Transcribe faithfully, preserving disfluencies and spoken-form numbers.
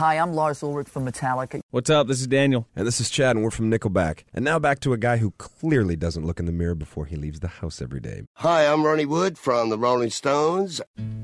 Hi, I'm Lars Ulrich from Metallica. What's up? This is Daniel. And this is Chad, and we're from Nickelback. And now back to a guy who clearly doesn't look in the mirror before he leaves the house every day. Hi, I'm Ronnie Wood from the Rolling Stones.